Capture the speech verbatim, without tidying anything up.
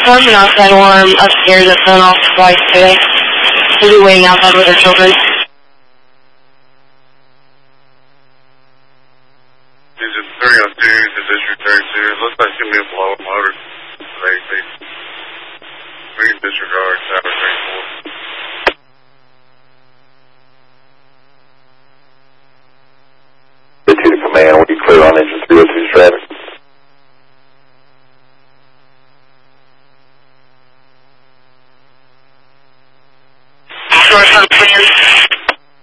one and outside one upstairs that's been off twice today. They'll be waiting outside with their children. Engine three oh two to District thirty-two. It looks like it's going to be a blow motor. They, they, we can disregard that.